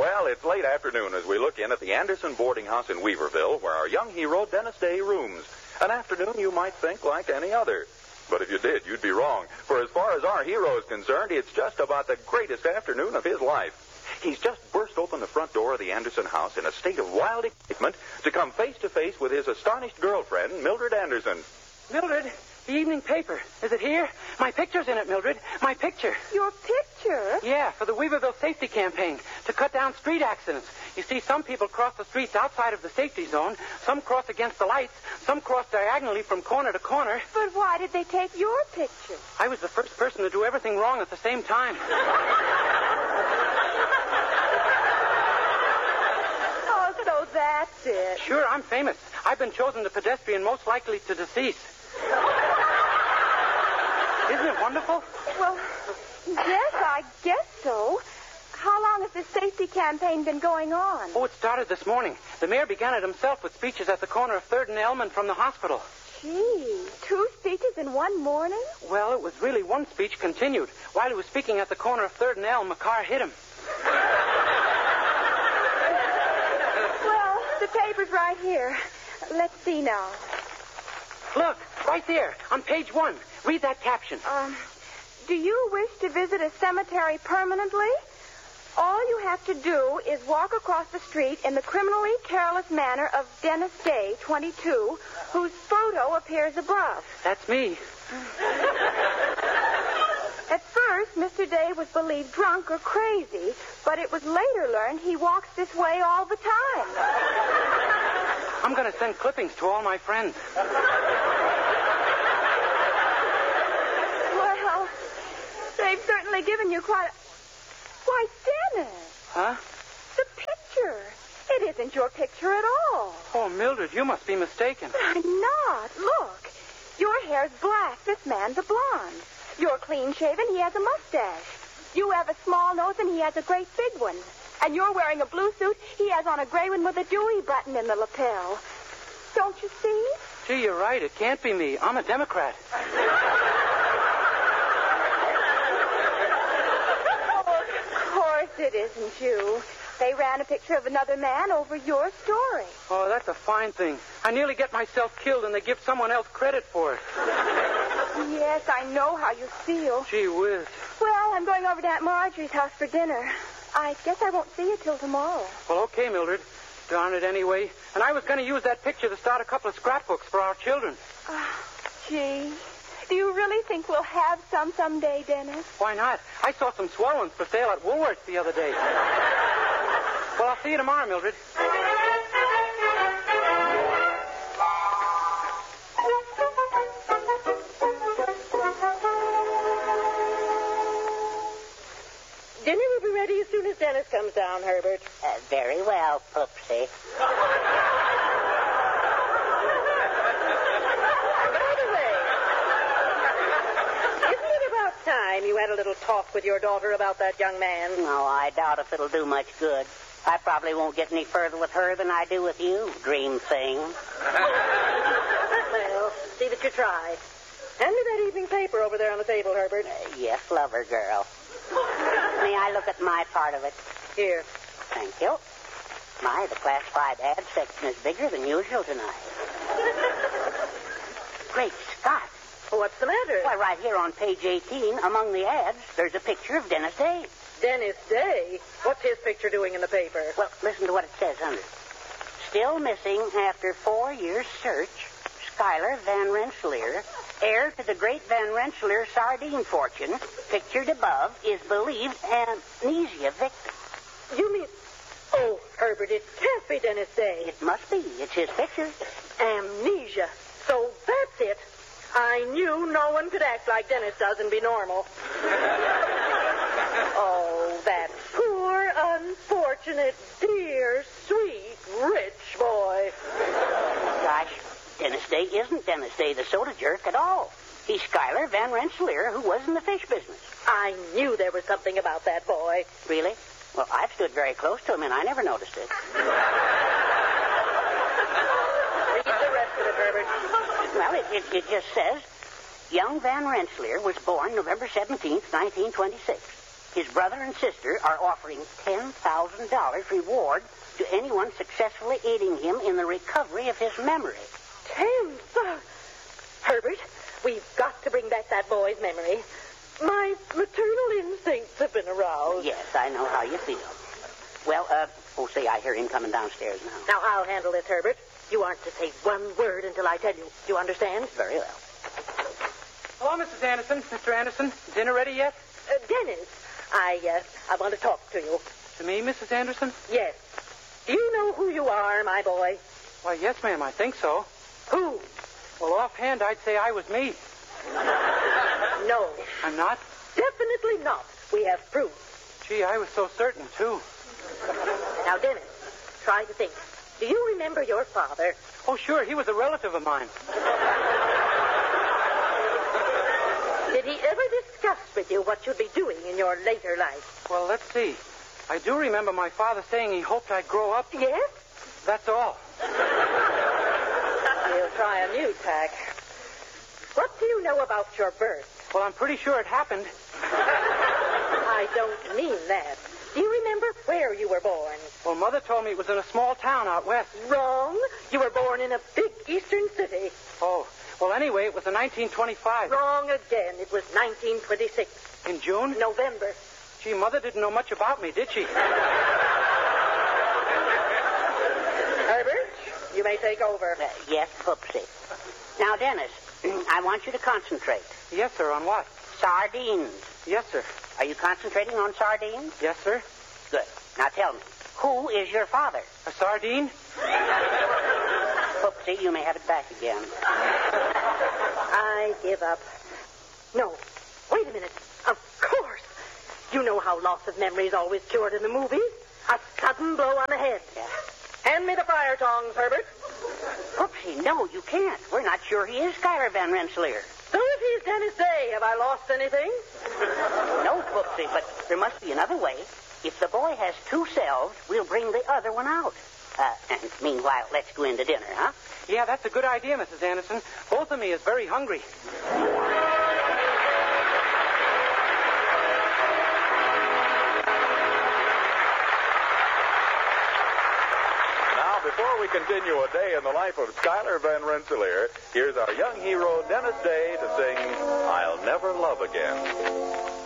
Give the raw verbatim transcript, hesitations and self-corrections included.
Well, it's late afternoon as we look in at the Anderson boarding house in Weaverville, where our young hero, Dennis Day, rooms. An afternoon you might think like any other. But if you did, you'd be wrong. For as far as our hero is concerned, it's just about the greatest afternoon of his life. He's just burst open the front door of the Anderson house in a state of wild excitement to come face to face with his astonished girlfriend, Mildred Anderson. Mildred, the evening paper. Is it here? My picture's in it, Mildred. My picture. Your picture? Yeah, for the Weaverville safety campaign to cut down street accidents. You see, some people cross the streets outside of the safety zone. Some cross against the lights. Some cross diagonally from corner to corner. But why did they take your picture? I was the first person to do everything wrong at the same time. Oh, so that's it. Sure, I'm famous. I've been chosen the pedestrian most likely to decease. Isn't it wonderful? Well, yes, I guess so. How long has this safety campaign been going on? Oh, it started this morning. The mayor began it himself with speeches at the corner of third and Elm and from the hospital. Gee, two speeches in one morning? Well, it was really one speech continued. While he was speaking at the corner of third and Elm, a car hit him. Well, the paper's right here. Let's see now. Look, right there, on page one. Read that caption. Um, do you wish to visit a cemetery permanently? All you have to do is walk across the street in the criminally careless manner of Dennis Day, twenty-two, whose photo appears above. That's me. At first, Mister Day was believed drunk or crazy, but it was later learned he walks this way all the time. I'm going to send clippings to all my friends. Well, they've certainly given you quite a... Why, Dennis! Huh? The picture. It isn't your picture at all. Oh, Mildred, you must be mistaken. But I'm not. Look. Your hair's black. This man's a blonde. You're clean-shaven. He has a mustache. You have a small nose, and he has a great big one. And you're wearing a blue suit. He has on a gray one with a Dewey button in the lapel. Don't you see? Gee, you're right. It can't be me. I'm a Democrat. Of course it isn't you. They ran a picture of another man over your story. Oh, that's a fine thing. I nearly get myself killed, and they give someone else credit for it. Yes, I know how you feel. Gee whiz. Well, I'm going over to Aunt Marjorie's house for dinner. I guess I won't see you till tomorrow. Well, okay, Mildred. Darn it anyway. And I was going to use that picture to start a couple of scrapbooks for our children. Oh, gee. Do you really think we'll have some someday, Dennis? Why not? I saw some swell ones for sale at Woolworth's the other day. Well, I'll see you tomorrow, Mildred. Dinner will be ready as soon as Dennis comes down, Herbert. Uh, very well, Poopsie. By the way, isn't it about time you had a little talk with your daughter about that young man? No, I doubt if it'll do much good. I probably won't get any further with her than I do with you, dream thing. Well, see that you try. Hand me that evening paper over there on the table, Herbert. Uh, yes, lover girl. May I look at my part of it? Here. Thank you. My, the classified ad section is bigger than usual tonight. Great Scott. Well, what's the matter? Why, right here on page eighteen, among the ads, there's a picture of Dennis Day. Dennis Day? What's his picture doing in the paper? Well, listen to what it says under it. Still missing after four years' search, Schuyler Van Rensselaer, heir to the great Van Rensselaer sardine fortune, pictured above, is believed amnesia victim. You mean... Oh, Herbert, it can't be Dennis Day. It must be. It's his picture. Amnesia. So that's it. I knew no one could act like Dennis does and be normal. Oh, that poor, unfortunate, dear, sweet, rich boy. Gosh, Dennis Day isn't Dennis Day, the soda jerk, at all. He's Schuyler Van Rensselaer, who was in the fish business. I knew there was something about that boy. Really? Well, I've stood very close to him, and I never noticed it. Read the rest of it, Herbert. Well, it, it, it just says, young Van Rensselaer was born November seventeenth, nineteen twenty-six. His brother and sister are offering ten thousand dollars reward to anyone successfully aiding him in the recovery of his memory. Ten thousand? Herbert, we've got to bring back that boy's memory. My maternal instincts have been aroused. Yes, I know how you feel. Well, uh, oh, say, I hear him coming downstairs now. Now, I'll handle this, Herbert. You aren't to say one word until I tell you. Do you understand? Very well. Hello, Missus Anderson. Mister Anderson, dinner ready yet? Uh, Dennis, I, uh, I want to talk to you. To me, Missus Anderson? Yes. Do you know who you are, my boy? Why, yes, ma'am, I think so. Who? Well, offhand, I'd say I was me. No. I'm not? Definitely not. We have proof. Gee, I was so certain, too. Now, Dennis, try to think. Do you remember your father? Oh, sure, he was a relative of mine. Did he ever discuss with you what you'd be doing in your later life? Well, let's see. I do remember my father saying he hoped I'd grow up. Yes? That's all. We'll try a new tack. What do you know about your birth? Well, I'm pretty sure it happened. I don't mean that. Do you remember where you were born? Well, Mother told me it was in a small town out west. Wrong. You were born in a big eastern city. Oh, well, anyway, it was in nineteen twenty-five. Wrong again. It was nineteen twenty-six. In June? November. Gee, Mother didn't know much about me, did she? Herbert, you may take over. Uh, yes, Poopsie. Now, Dennis, I want you to concentrate. Yes, sir. On what? Sardines. Yes, sir. Are you concentrating on sardines? Yes, sir. Good. Now tell me, who is your father? A sardine? Poopsie, you may have it back again. I give up. No. Wait a minute. Of course. You know how loss of memory is always cured in the movies. A sudden blow on the head. Yeah. Hand me the fire tongs, Herbert. Poopsie, no, you can't. We're not sure he is Schuyler Van Rensselaer. So if he's Dennis Day, have I lost anything? No, Poopsie, but there must be another way. If the boy has two selves, we'll bring the other one out. Uh, and meanwhile, let's go into dinner, huh? Yeah, that's a good idea, Missus Anderson. Both of me is very hungry. Now, before we continue a day in the life of Schuyler Van Rensselaer, here's our young hero, Dennis Day, to sing I'll Never Love Again.